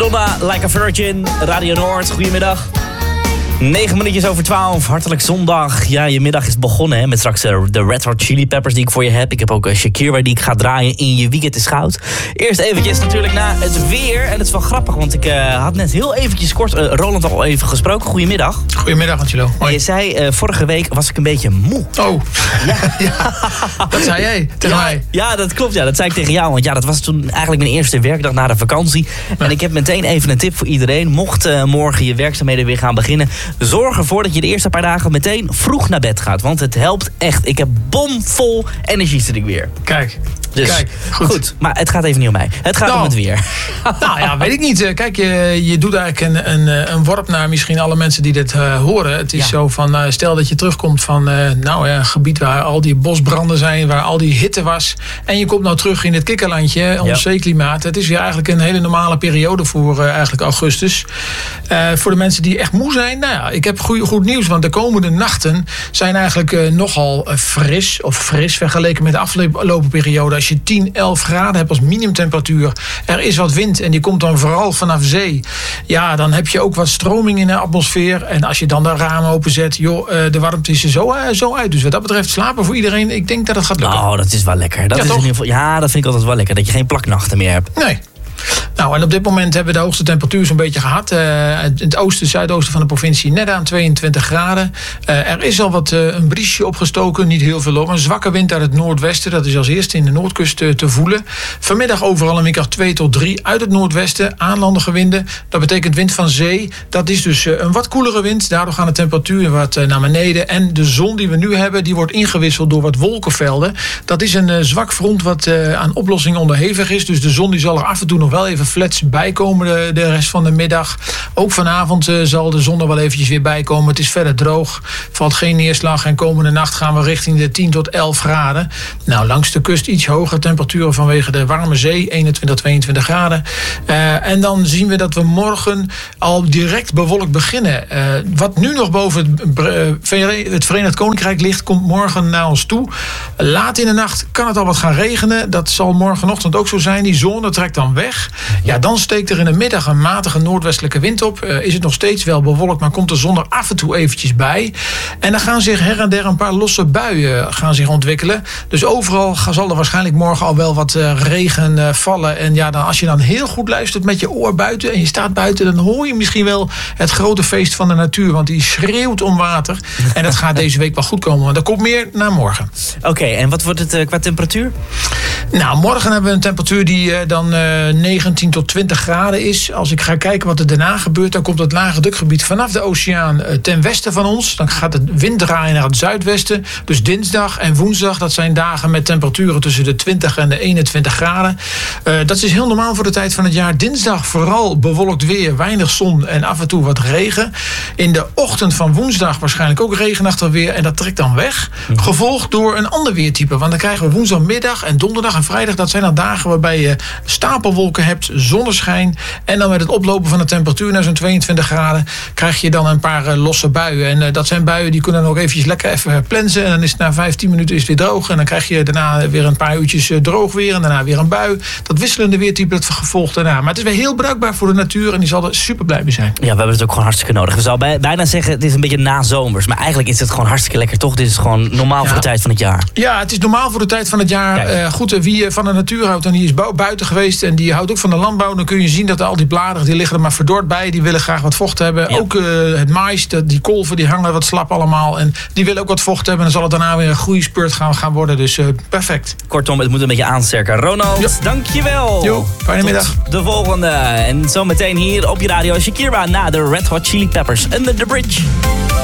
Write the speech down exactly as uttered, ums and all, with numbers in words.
Madonna, Like a Virgin, Radio Noord, goedemiddag. negen minuutjes over twaalf, hartelijk zondag. Ja, je middag is begonnen hè, met straks uh, de Red Hot Chili Peppers die ik voor je heb. Ik heb ook uh, Shakira die ik ga draaien in Je Weekend is Goud. Eerst eventjes natuurlijk naar het weer. En het is wel grappig, want ik uh, had net heel eventjes kort uh, Roland al even gesproken. Goedemiddag. Goedemiddag, Angelo. En je zei, uh, vorige week was ik een beetje moe. Oh, ja. ja. Dat zei jij tegen ja, mij. Ja, dat klopt. Ja, dat zei ik tegen jou. Want ja, dat was toen eigenlijk mijn eerste werkdag na de vakantie. Ja. En ik heb meteen even een tip voor iedereen. Mocht uh, morgen je werkzaamheden weer gaan beginnen, zorg ervoor dat je de eerste paar dagen meteen vroeg naar bed gaat. Want het helpt echt. Ik heb bomvol energie zit ik weer. Kijk. Dus, Kijk, goed. goed. Maar het gaat even niet om mij. Het gaat nou, om het weer. Nou ja, weet ik niet. Kijk, je, je doet eigenlijk een, een, een worp naar misschien alle mensen die dit uh, horen. Het is ja. zo van, uh, stel dat je terugkomt van uh, nou, ja, een gebied waar al die bosbranden zijn, waar al die hitte was. En je komt nou terug in het kikkerlandje, ons ja. zeeklimaat. Het is weer eigenlijk een hele normale periode voor uh, eigenlijk augustus. Uh, voor de mensen die echt moe zijn, nou ja, ik heb goed, goed nieuws. Want de komende nachten zijn eigenlijk uh, nogal uh, fris, of fris vergeleken met de afgelopen periode. Als je tien, elf graden hebt als minimumtemperatuur. Er is wat wind en die komt dan vooral vanaf zee. Ja, dan heb je ook wat stroming in de atmosfeer. En als je dan de ramen openzet, joh, de warmte is er zo, uh, zo uit. Dus wat dat betreft slapen voor iedereen, ik denk dat het gaat lukken. Oh, dat is wel lekker. Dat ja, is in ieder geval, ja, dat vind ik altijd wel lekker. Dat je geen plaknachten meer hebt. Nee. Nou, en op dit moment hebben we de hoogste temperatuur zo'n beetje gehad. Uh, in het oosten, zuidoosten van de provincie net aan tweeëntwintig graden. Uh, er is al wat uh, een briesje opgestoken, niet heel veel op. Een zwakke wind uit het noordwesten, dat is als eerste in de noordkust uh, te voelen. Vanmiddag overal een windkracht twee tot drie uit het noordwesten, aanlandige winden. Dat betekent wind van zee. Dat is dus uh, een wat koelere wind. Daardoor gaan de temperaturen wat uh, naar beneden. En de zon die we nu hebben, die wordt ingewisseld door wat wolkenvelden. Dat is een uh, zwak front wat uh, aan oplossing onderhevig is. Dus de zon die zal er af en toe nog wel even flats bijkomen de, de rest van de middag. Ook vanavond uh, zal de zon er wel eventjes weer bijkomen. Het is verder droog, valt geen neerslag en komende nacht gaan we richting de tien tot elf graden. Nou, langs de kust iets hogere temperaturen vanwege de warme zee, eenentwintig, tweeëntwintig graden. Uh, en dan zien we dat we morgen al direct bewolkt beginnen. Uh, wat nu nog boven het, uh, het Verenigd Koninkrijk ligt, komt morgen naar ons toe. Laat in de nacht kan het al wat gaan regenen. Dat zal morgenochtend ook zo zijn. Die zone trekt dan weg. Ja, dan steekt er in de middag een matige noordwestelijke wind op. Uh, is het nog steeds wel bewolkt, maar komt de zon er af en toe eventjes bij. En dan gaan zich her en der een paar losse buien gaan zich ontwikkelen. Dus overal zal er waarschijnlijk morgen al wel wat uh, regen uh, vallen. En ja, dan, als je dan heel goed luistert met je oor buiten en je staat buiten, dan hoor je misschien wel het grote feest van de natuur. Want die schreeuwt om water. En dat gaat deze week wel goed komen, want er komt meer naar morgen. Oké, okay, en wat wordt het uh, qua temperatuur? Nou, morgen hebben we een temperatuur die uh, dan uh, negentien tot twintig graden is. Als ik ga kijken wat er daarna gebeurt, dan komt het lage drukgebied vanaf de oceaan uh, ten westen van ons. Dan gaat het wind draaien naar het zuidwesten. Dus dinsdag en woensdag, dat zijn dagen met temperaturen tussen de twintig en de eenentwintig graden. Uh, dat is heel normaal voor de tijd van het jaar. Dinsdag vooral bewolkt weer, weinig zon en af en toe wat regen. In de ochtend van woensdag waarschijnlijk ook regenachtig weer en dat trekt dan weg. Gevolgd door een ander weertype, want dan krijgen we woensdagmiddag en donderdag en vrijdag, dat zijn dan dagen waarbij je stapelwolken hebt, zonneschijn en dan met het oplopen van de temperatuur naar zo'n tweeëntwintig graden krijg je dan een paar uh, losse buien. En uh, dat zijn buien die kunnen dan ook eventjes lekker even plensen en dan is het na vijftien minuten is het weer droog en dan krijg je daarna weer een paar uurtjes uh, droog weer en daarna weer een bui. Dat wisselende weertype dat gevolgd daarna. Maar het is weer heel bruikbaar voor de natuur en die zal er super blij mee zijn. Ja, we hebben het ook gewoon hartstikke nodig. We zouden bij, bijna zeggen het is een beetje nazomers, maar eigenlijk is het gewoon hartstikke lekker toch? Dit is gewoon normaal ja. voor de tijd van het jaar. Ja, het is normaal voor de tijd van het jaar. Uh, goed, wie van de natuur houdt en die is buiten geweest en die houdt ook van de landbouw, dan kun je zien dat al die bladeren die liggen er maar verdord bij. Die willen graag wat vocht hebben. Ja. Ook uh, het mais, de, die kolven die hangen wat slap allemaal. En die willen ook wat vocht hebben. En dan zal het daarna weer een groeispurt gaan, gaan worden. Dus uh, perfect. Kortom, het moet een beetje aansterken. Ronald, ja. dankjewel. Jo, fijne Tot middag. De volgende. En zometeen hier op je radio Shakira na de Red Hot Chili Peppers. Under the Bridge.